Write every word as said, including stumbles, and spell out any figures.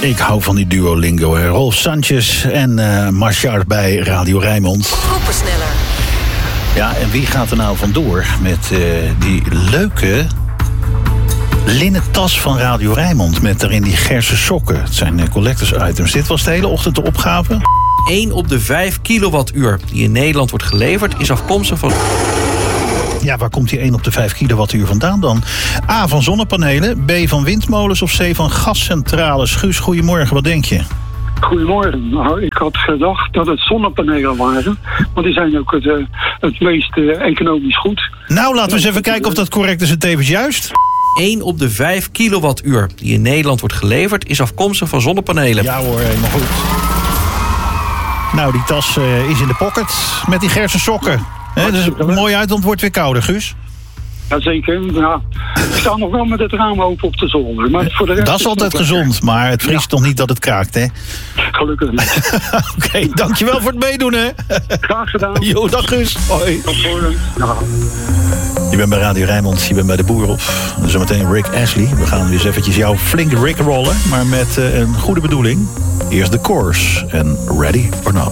Ik hou van die Duolingo. Hè. Rolf Sanchez en uh, Marchard bij Radio Rijnmond. Koppersneller. Ja, en wie gaat er nou vandoor met uh, die leuke linnen tas van Radio Rijnmond met daarin die Gerse sokken? Het zijn uh, collectors items. Dit was de hele ochtend de opgave. één op de vijf kilowattuur die in Nederland wordt geleverd is afkomstig van... Ja, waar komt die één op de vijf kilowattuur vandaan dan? A, van zonnepanelen, B, van windmolens of C, van gascentrales? Guus, goedemorgen, wat denk je? Goedemorgen. Nou, ik had gedacht dat het zonnepanelen waren. Want die zijn ook het, uh, het meest uh, economisch goed. Nou, laten we eens even kijken of dat correct is en tevens juist. één op de vijf kilowattuur die in Nederland wordt geleverd is afkomstig van zonnepanelen. Ja hoor, helemaal goed. Nou, die tas uh, is in de pocket met die Gerse sokken. He, dus mooi uit, want het wordt weer kouder, Guus. Jazeker. Ja. Ik sta nog wel met het raam open op de zolder. Maar voor de rest dat is altijd gezond, maar het vriest ja. toch niet dat het kraakt, hè? Gelukkig niet. Oké, okay, dankjewel voor het meedoen, hè? Graag gedaan. Jo, dag Guus. Hoi. Tot morgen. Ja. Je bent bij Radio Rijnmond, je bent bij de Boer op. Zometeen Rick Astley. We gaan dus eventjes jou flink Rick rollen, maar met uh, een goede bedoeling. Eerst de Course en Ready or Not.